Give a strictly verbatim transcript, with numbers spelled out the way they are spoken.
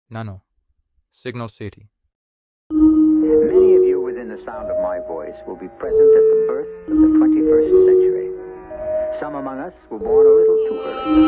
Nano, Signal City. Many of you within the sound of my voice will be present at the birth of the twenty-first century. Some among us were born a little too early.